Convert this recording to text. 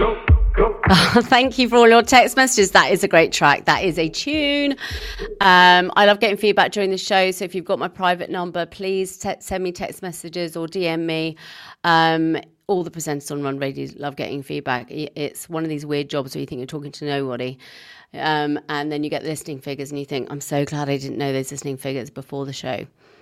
Thank you for all your text messages. That is a great track. That is a tune. I love getting feedback during the show. So if you've got my private number, please send me text messages or DM me. All the presenters on Run Radio love getting feedback. It's one of these weird jobs where you think you're talking to nobody. And then you get the listening figures and you think, I'm so glad I didn't know those listening figures before the show.